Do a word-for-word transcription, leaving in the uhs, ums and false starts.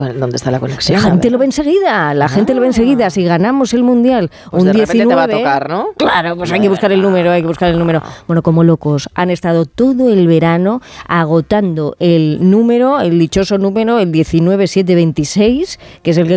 ¿Dónde está la conexión? La gente lo ve enseguida, la ah. gente lo ve enseguida. Si ganamos el Mundial pues un de diecinueve... te va a tocar, ¿no? Claro, pues hay que buscar el número, hay que buscar el número. Bueno, como locos, han estado todo el verano agotando el número, el dichoso número, el diecinueve siete veintiséis, que es el que